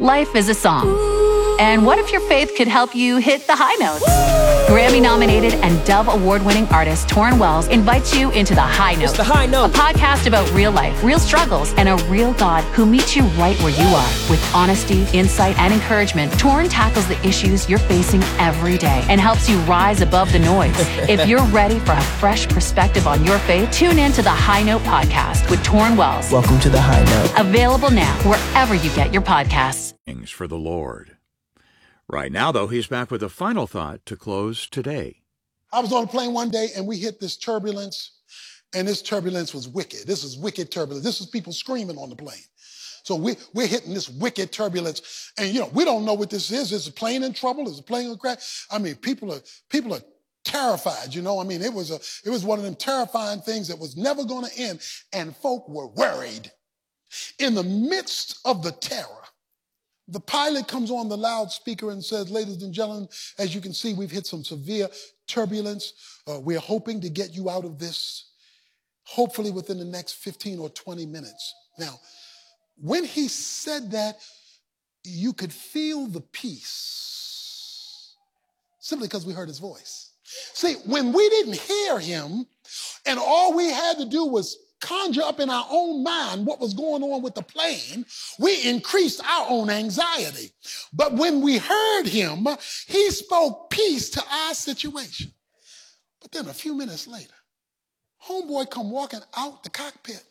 Life is a song. And what if your faith could help you hit the high notes? Grammy-nominated and Dove Award-winning artist Torrin Wells invites you into The High Note. It's The High Note. A podcast about real life, real struggles, and a real God who meets you right where you are. With honesty, insight, and encouragement, Torrin tackles the issues you're facing every day and helps you rise above the noise. If you're ready for a fresh perspective on your faith, tune in to The High Note podcast with Torrin Wells. Welcome to The High Note. Available now wherever you get your podcasts. For the Lord. Right now, though, he's back with a final thought to close today. I was on a plane one day and we hit this turbulence, and this turbulence was wicked. This is wicked turbulence. This is people screaming on the plane. So we're hitting this wicked turbulence, and we don't know what this is. Is the plane in trouble? Is the plane going to crash? I mean, people are terrified. It was one of them terrifying things that was never going to end, and folk were worried. In the midst of the terror, the pilot comes on the loudspeaker and says, "Ladies and gentlemen, as you can see, we've hit some severe turbulence. We're hoping to get you out of this, hopefully within the next 15 or 20 minutes." Now, when he said that, you could feel the peace simply because we heard his voice. See, when we didn't hear him and all we had to do was conjure up in our own mind what was going on with the plane, we increased our own anxiety. But when we heard him, he spoke peace to our situation. But then a few minutes later, homeboy come walking out the cockpit.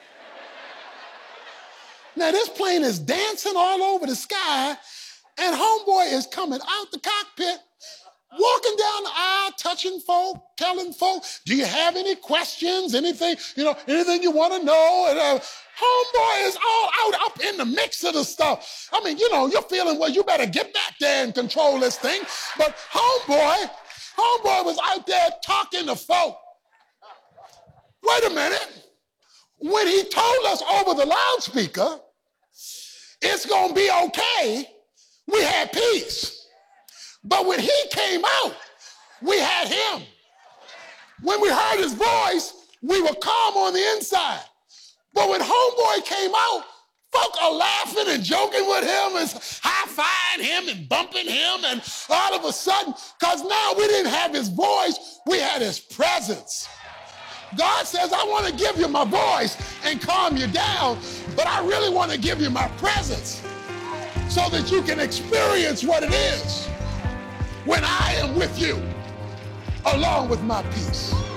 Now this plane is dancing all over the sky, and homeboy is coming out the cockpit, walking down the aisle, touching folk, telling folk, "Do you have any questions? Anything you want to know?" And homeboy is all out up in the mix of the stuff. I mean, you're feeling, well, you better get back there and control this thing. But homeboy was out there talking to folk. Wait a minute. When he told us over the loudspeaker, it's going to be okay, we had peace. But when he came out, we had him. When we heard his voice, we were calm on the inside. But when homeboy came out, folk are laughing and joking with him and high-fiving him and bumping him. And all of a sudden, because now we didn't have his voice, we had his presence. God says, "I want to give you my voice and calm you down, but I really want to give you my presence so that you can experience what it is when I am with you, along with my peace."